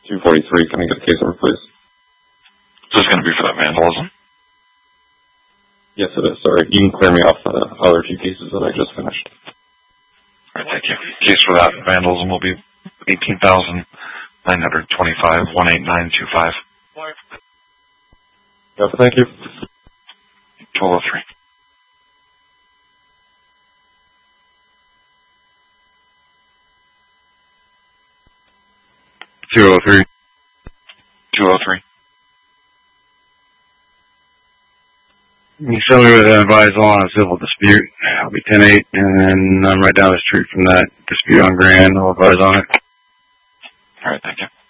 243, can I get a case number, please? This is going to be for that vandalism? Yes, it is. Sorry. You can clear me off the other two cases that I just finished. All right, thank you. Case for that vandalism will be 18,925, 18925. Yes, thank you. 1203. $203. 203. You send me with an advisal on a civil dispute. I'll be 10-8, and then I'm right down the street from that dispute on Grand. I'll advise on it. All right, thank you.